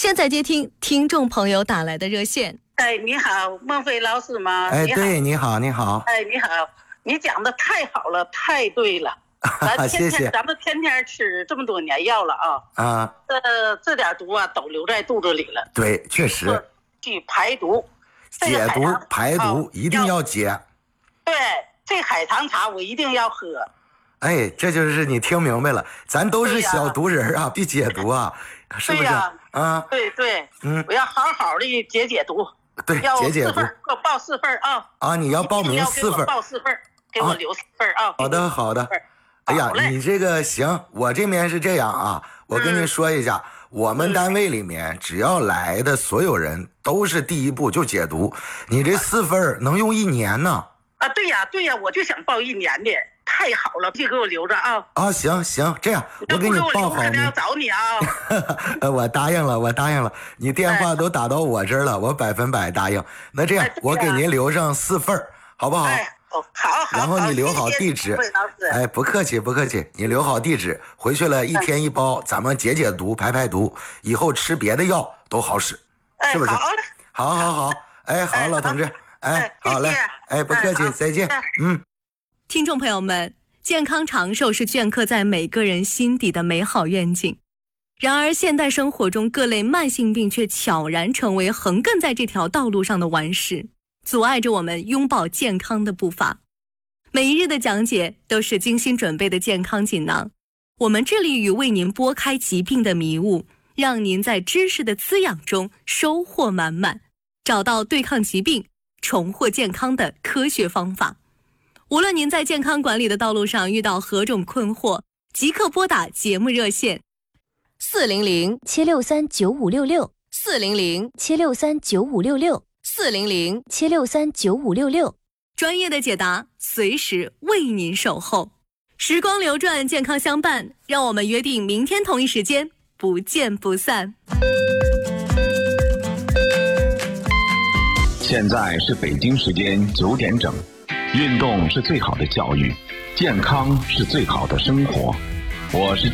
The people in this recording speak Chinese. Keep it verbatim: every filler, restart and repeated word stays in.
现在接听听众朋友打来的热线。 哎，你好，孟非老师吗？ 哎，对，你好，你好。 哎，你好，你讲的太好了，太对了。咱天天谢谢。 咱们天天吃这么多年药了啊， 啊， 这这点毒啊都留在肚子里了。 对，确实。 去排毒， 解毒排毒、 哦、 一定要解。 对，这海棠茶我一定要喝。 哎，这就是你听明白了，咱都是小毒人啊，必解毒啊，是不是？啊， 对对， 嗯， 我要好好的解解毒。 对，解解毒， 给我报四份啊！ 啊，你要报名四份， 报四份，给我留四份啊！ 好的，好的。哎呀，你这个行，我这边是这样啊，我跟您说一下，嗯、我们单位里面只要来的所有人都是第一步就解毒，你这四份能用一年呢。 啊，对呀，对呀，我就想报一年的。太好了，就给我留着啊！ 啊，行行，这样我给你报好名。 我找你啊！ 我答应了，我答应了。你电话都打到我这儿了，我百分百答应。那这样，我给您留上四份，好不好？ 哎，哦，好好。 然后你留好地址。哎，不客气，不客气。你留好地址，回去了一天一包，咱们解解毒、排排毒，以后吃别的药都好使，是不是？ 好嘞。 好好好，哎，好，老同志，哎，好嘞，哎，不客气，再见，嗯。 听众朋友们，健康长寿是镌刻在每个人心底的美好愿景。然而现代生活中各类慢性病却悄然成为横亘在这条道路上的顽石，阻碍着我们拥抱健康的步伐。每一日的讲解都是精心准备的健康锦囊，我们致力于为您拨开疾病的迷雾，让您在知识的滋养中收获满满，找到对抗疾病、重获健康的科学方法。无论您在健康管理的道路上遇到何种困惑，即刻拨打节目热线四零零七六三九五六六四零零七六三九五六六四零零七六三九五六六， 专业的解答随时为您守候。时光流转，健康相伴，让我们约定明天同一时间不见不散。 现在是北京时间九点整。运动是最好的教育，健康是最好的生活。我是